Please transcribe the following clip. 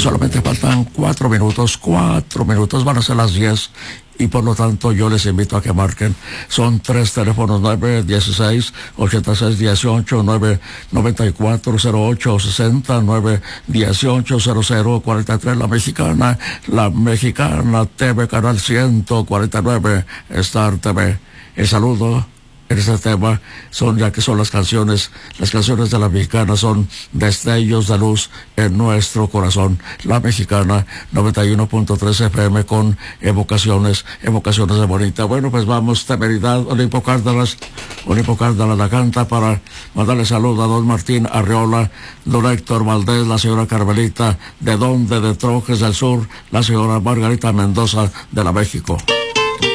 Solamente faltan 4 minutos, van a ser las 10. Y por lo tanto yo les invito a que marquen. Son 3 teléfonos: 916-8618, 994-0860, 918-0043. La Mexicana TV, canal 149, Star TV. El saludo en este tema son, ya que son las canciones de la Mexicana son destellos de luz en nuestro corazón. La Mexicana 91.3 FM con evocaciones de bonita. Bueno, pues vamos, temeridad. Olimpo Cárdenas la canta para mandarle saludo a don Martín Arreola, don Héctor Valdés, la señora Carmelita de Trojes del Sur, la señora Margarita Mendoza de la México.